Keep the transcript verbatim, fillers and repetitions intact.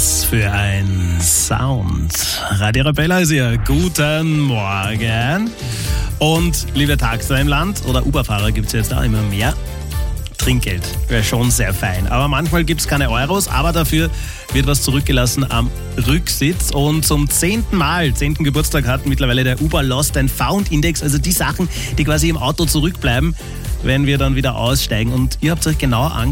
Was für ein Sound. Radio Arabella ist hier. Guten Morgen. Und liebe Taxer im Land oder Uber-Fahrer gibt es jetzt auch immer mehr. Trinkgeld wäre schon sehr fein. Aber manchmal gibt es keine Euros, aber dafür wird was zurückgelassen am Rücksitz. Und zum zehnten Mal, zehnten Geburtstag hat mittlerweile der Uber Lost and Found Index, also die Sachen, die quasi im Auto zurückbleiben, wenn wir dann wieder aussteigen. Und ihr habt euch genau angeschaut,